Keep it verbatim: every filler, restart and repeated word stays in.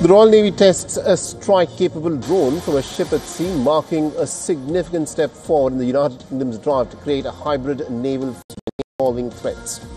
The Royal Navy tests a strike-capable drone from a ship at sea, marking a significant step forward in the United Kingdom's drive to create a hybrid naval force involving threats.